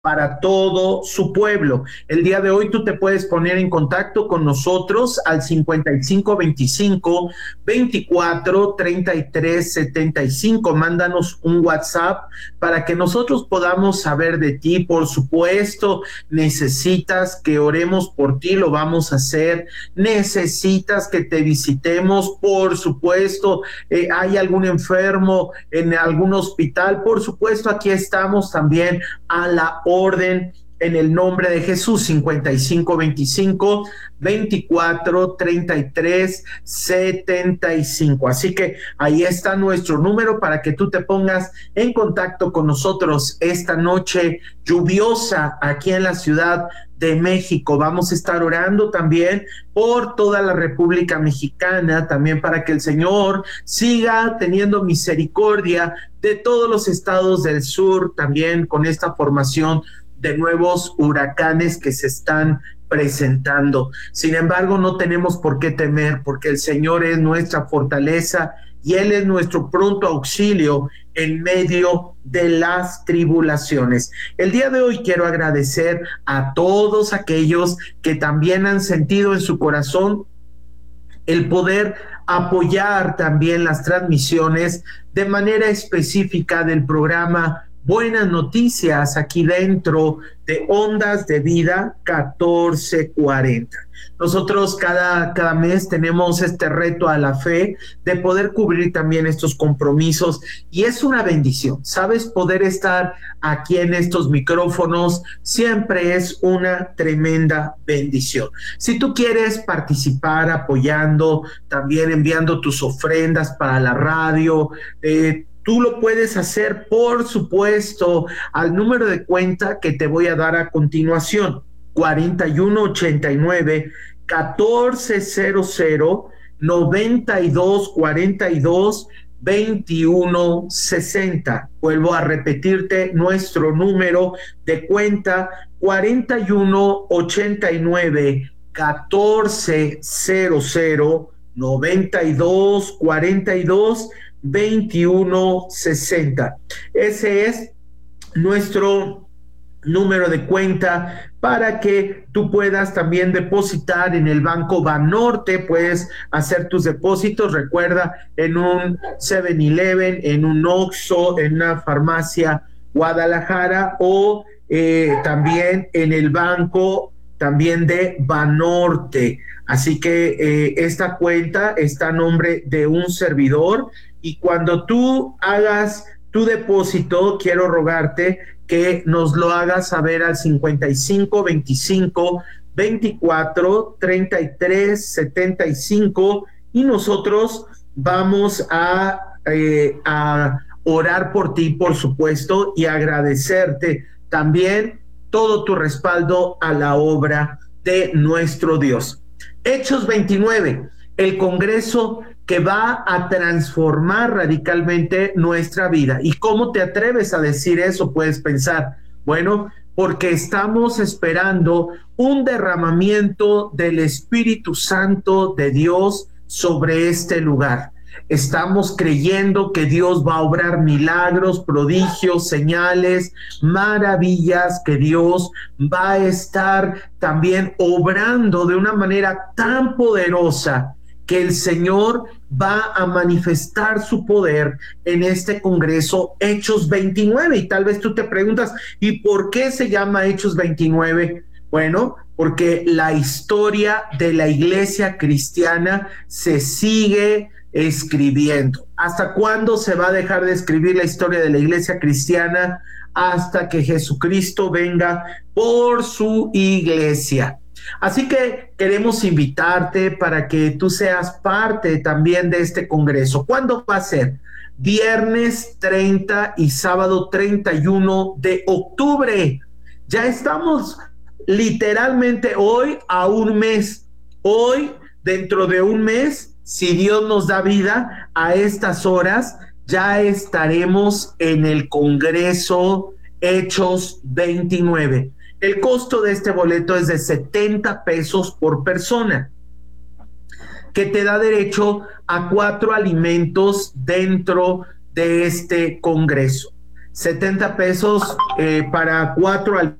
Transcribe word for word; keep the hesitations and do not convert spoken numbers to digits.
para todo su pueblo. El día de hoy tú te puedes poner en contacto con nosotros al cincuenta y cinco veinticinco veinticuatro treinta y tres setenta y cinco. Mándanos un WhatsApp para que nosotros podamos saber de ti. Por supuesto, necesitas que oremos por ti, lo vamos a hacer. Necesitas que te visitemos, por supuesto. Eh, hay algún enfermo en algún hospital, por supuesto, aquí estamos también a la orden en el nombre de Jesús. Cincuenta y cinco veinticinco veinticuatro treinta y tres setenta y cinco. Así que ahí está nuestro número para que tú te pongas en contacto con nosotros esta noche lluviosa aquí en la Ciudad de México. Vamos a estar orando también por toda la República Mexicana, también para que el Señor siga teniendo misericordia de todos los estados del sur, también con esta formación de nuevos huracanes que se están presentando. Sin embargo, no tenemos por qué temer, porque el Señor es nuestra fortaleza y Él es nuestro pronto auxilio en medio de las tribulaciones. El día de hoy quiero agradecer a todos aquellos que también han sentido en su corazón el poder apoyar también las transmisiones de manera específica del programa Buenas Noticias aquí dentro de Ondas de Vida catorce cuarenta. Nosotros cada, cada mes tenemos este reto a la fe de poder cubrir también estos compromisos y es una bendición, ¿sabes? Poder estar aquí en estos micrófonos siempre es una tremenda bendición. Si tú quieres participar apoyando, también enviando tus ofrendas para la radio, eh, tú lo puedes hacer, por supuesto, al número de cuenta que te voy a dar a continuación, cuarenta y uno ochenta y nueve catorce cero cero noventa y dos cuarenta y dos veintiuno sesenta. Vuelvo a repetirte nuestro número de cuenta, cuarenta y uno ochenta y nueve catorce cero cero noventa y dos cuarenta y dos veintiuno sesenta. Ese es nuestro número de cuenta para que tú puedas también depositar en el Banco Banorte. Puedes hacer tus depósitos, recuerda, en un seven eleven, en un Oxxo, en una farmacia Guadalajara o eh, también en el banco también de Banorte. Así que eh, esta cuenta está a nombre de un servidor y cuando tú hagas tu depósito, quiero rogarte que nos lo hagas saber al cincuenta y cinco veinticinco veinticuatro treinta y tres setenta y cinco y nosotros vamos a, eh, a orar por ti, por supuesto, y agradecerte también todo tu respaldo a la obra de nuestro Dios. Hechos veintinueve, el Congreso que va a transformar radicalmente nuestra vida. ¿Y cómo te atreves a decir eso? Puedes pensar, bueno, porque estamos esperando un derramamiento del Espíritu Santo de Dios sobre este lugar. Estamos creyendo que Dios va a obrar milagros, prodigios, señales, maravillas, que Dios va a estar también obrando de una manera tan poderosa que el Señor va a manifestar su poder en este Congreso Hechos veintinueve. Y tal vez tú te preguntas, ¿y por qué se llama Hechos veintinueve? Bueno, porque la historia de la iglesia cristiana se sigue escribiendo. ¿Hasta cuándo se va a dejar de escribir la historia de la iglesia cristiana? Hasta que Jesucristo venga por su iglesia. Así que queremos invitarte para que tú seas parte también de este congreso. ¿Cuándo va a ser? Viernes treinta y sábado treinta y uno de octubre. Ya estamos literalmente hoy a un mes. Hoy, dentro de un mes, si Dios nos da vida a estas horas, ya estaremos en el Congreso Hechos veintinueve. El costo de este boleto es de setenta pesos por persona, que te da derecho a cuatro alimentos dentro de este congreso. setenta pesos eh, para cuatro al